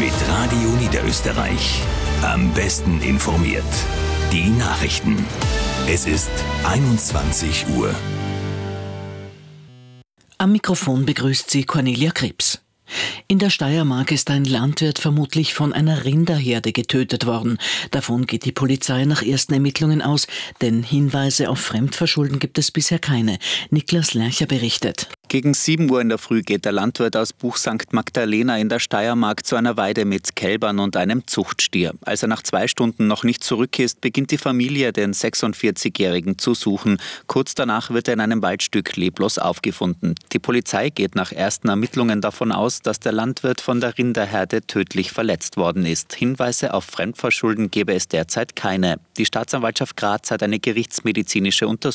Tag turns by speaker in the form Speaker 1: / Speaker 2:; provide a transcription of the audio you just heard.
Speaker 1: Mit Radio Niederösterreich. Am besten informiert. Die Nachrichten. Es ist 21 Uhr.
Speaker 2: Am Mikrofon begrüßt sie Cornelia Krebs. In der Steiermark ist ein Landwirt vermutlich von einer Rinderherde getötet worden. Davon geht die Polizei nach ersten Ermittlungen aus, denn Hinweise auf Fremdverschulden gibt es bisher keine. Niklas Lercher berichtet.
Speaker 3: Gegen 7 Uhr in der Früh geht der Landwirt aus Buch St. Magdalena in der Steiermark zu einer Weide mit Kälbern und einem Zuchtstier. Als er nach 2 Stunden noch nicht zurück ist, beginnt die Familie, den 46-Jährigen zu suchen. Kurz danach wird er in einem Waldstück leblos aufgefunden. Die Polizei geht nach ersten Ermittlungen davon aus, dass der Landwirt von der Rinderherde tödlich verletzt worden ist. Hinweise auf Fremdverschulden gebe es derzeit keine. Die Staatsanwaltschaft Graz hat eine gerichtsmedizinische Untersuchung